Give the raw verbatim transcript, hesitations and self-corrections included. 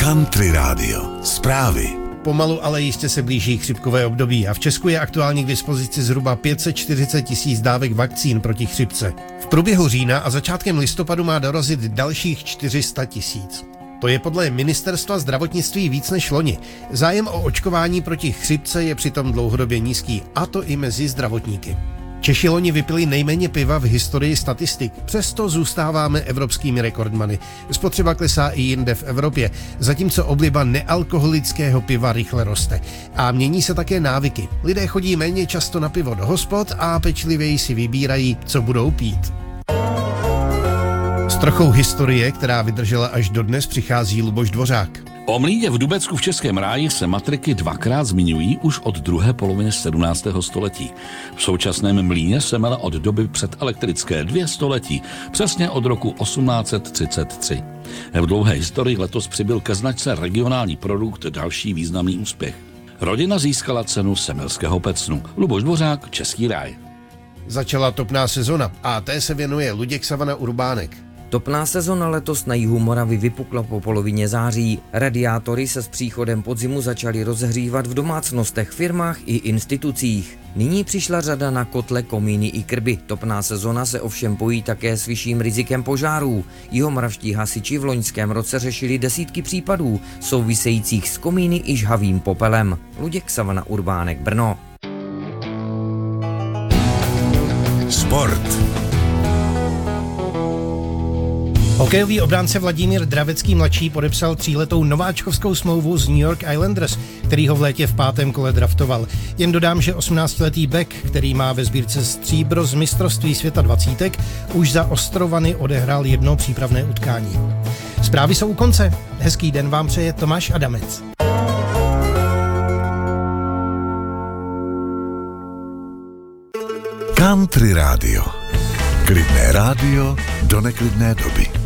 Country Radio. Zprávy. Pomalu, ale jistě se blíží chřipkové období a v Česku je aktuálně k dispozici zhruba pět set čtyřicet tisíc dávek vakcín proti chřipce. V průběhu října a začátkem listopadu má dorazit dalších čtyři sta tisíc. To je podle Ministerstva zdravotnictví víc než loni. Zájem o očkování proti chřipce je přitom dlouhodobě nízký, a to i mezi zdravotníky. Češi loni vypili nejméně piva v historii statistik, přesto zůstáváme evropskými rekordmany. Spotřeba klesá i jinde v Evropě, zatímco obliba nealkoholického piva rychle roste. A mění se také návyky. Lidé chodí méně často na pivo do hospod a pečlivěji si vybírají, co budou pít. S trochou historie, která vydržela až dodnes, přichází Luboš Dvořák. O mlýně v Dubecku v Českém ráji se matriky dvakrát zmiňují už od druhé poloviny sedmnáctého století. V současném mlýně se mele od doby předelektrické dvě století, přesně od roku osmnáct set třicet tři. V dlouhé historii letos přibyl ke značce regionální produkt další významný úspěch. Rodina získala cenu Semelského pecnu. Luboš Dvořák, Český ráj. Začala topná sezona a té se věnuje Luděk Savana Urbánek. Topná sezona letos na jihu Moravy vypukla po polovině září. Radiátory se s příchodem podzimu začaly rozhřívat v domácnostech, firmách i institucích. Nyní přišla řada na kotle, komíny i krby. Topná sezona se ovšem pojí také s vyšším rizikem požárů. Jihomoravští hasiči v loňském roce řešili desítky případů souvisejících s komíny i žhavým popelem. Luděk Savana Urbánek, Brno. Sport. Hokejový obránce Vladimír Dravecký mladší podepsal tříletou nováčkovskou smlouvu z New York Islanders, který ho v létě v pátém kole draftoval. Jen dodám, že osmnáctiletý Beck, který má ve sbírce stříbro z mistrovství světa dvacítek, už za Ostrovany odehrál jedno přípravné utkání. Zprávy jsou u konce. Hezký den vám přeje Tomáš Adamec. Country Radio. Klidné rádio do neklidné doby.